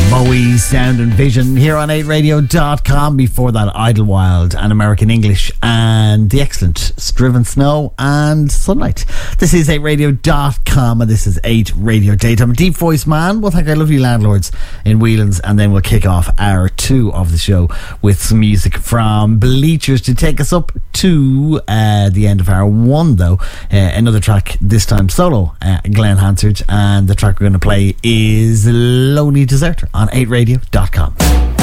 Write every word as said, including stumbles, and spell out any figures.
Bowie, Sound and Vision here on eight radio dot com. Before that, Idlewild and American English and the excellent Striven Snow and Sunlight. This is eight radio dot com and this is eight Radio Daytime. Deep Voice Man, we'll thank our lovely landlords in Whelan's, and then we'll kick off hour two of the show with some music from Bleachers to take us up to uh, the end of hour one, though. Uh, another track, this time solo, uh, Glenn Hansard, and the track we're going to play is Lonely Deserter on eight radio dot com.